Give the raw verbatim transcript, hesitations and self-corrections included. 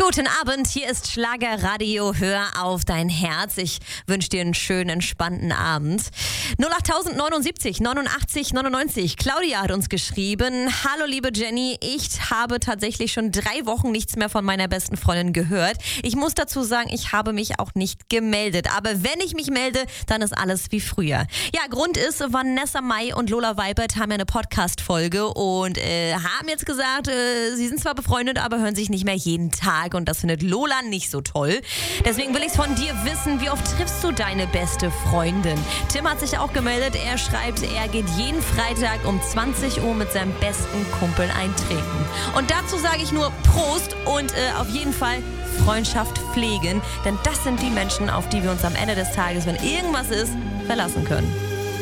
Guten Abend, hier ist Schlagerradio, hör auf dein Herz. Ich wünsche dir einen schönen, entspannten Abend. null acht neunundsiebzig neunundachtzig neunundneunzig. Claudia hat uns geschrieben: Hallo liebe Jenny, ich habe tatsächlich schon drei Wochen nichts mehr von meiner besten Freundin gehört. Ich muss dazu sagen, ich habe mich auch nicht gemeldet. Aber wenn ich mich melde, dann ist alles wie früher. Ja, Grund ist, Vanessa Mai und Lola Weibert haben ja eine Podcast-Folge und äh, haben jetzt gesagt, äh, sie sind zwar befreundet, aber hören sich nicht mehr jeden Tag. Und das findet Lola nicht so toll. Deswegen will ich es von dir wissen, wie oft triffst du deine beste Freundin? Tim hat sich auch gemeldet. Er schreibt, er geht jeden Freitag um zwanzig Uhr mit seinem besten Kumpel eintrinken. Und dazu sage ich nur Prost und äh, auf jeden Fall Freundschaft pflegen. Denn das sind die Menschen, auf die wir uns am Ende des Tages, wenn irgendwas ist, verlassen können.